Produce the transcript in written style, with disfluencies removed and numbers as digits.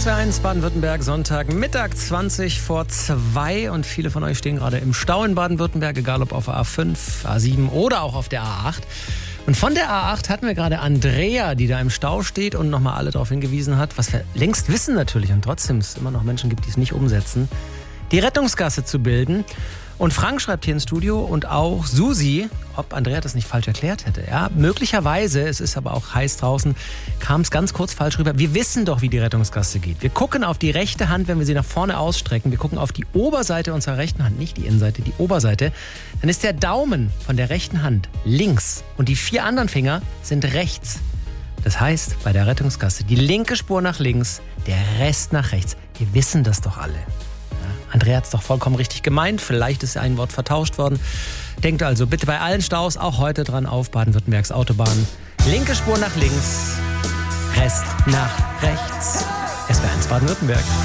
SWR1 Baden-Württemberg, Sonntag, Mittag 20 vor 2 und viele von euch stehen gerade im Stau in Baden-Württemberg, egal ob auf der A5, A7 oder auch auf der A8. Und von der A8 hatten wir gerade Andrea, die da im Stau steht und nochmal alle darauf hingewiesen hat, was wir längst wissen natürlich und trotzdem es immer noch Menschen gibt, die es nicht umsetzen, die Rettungsgasse zu bilden. Und Frank schreibt hier ins Studio und auch Susi, ob Andrea das nicht falsch erklärt hätte. Ja, möglicherweise, es ist aber auch heiß draußen, kam es ganz kurz falsch rüber. Wir wissen doch, wie die Rettungsgasse geht. Wir gucken auf die rechte Hand, wenn wir sie nach vorne ausstrecken. Wir gucken auf die Oberseite unserer rechten Hand, nicht die Innenseite, die Oberseite. Dann ist der Daumen von der rechten Hand links und die 4 anderen Finger sind rechts. Das heißt, bei der Rettungsgasse die linke Spur nach links, der Rest nach rechts. Wir wissen das doch alle. Andrea hat es doch vollkommen richtig gemeint. Vielleicht ist ein Wort vertauscht worden. Denkt also bitte bei allen Staus auch heute dran auf Baden-Württembergs Autobahn. Linke Spur nach links, Rest nach rechts. SWR1 Baden-Württemberg.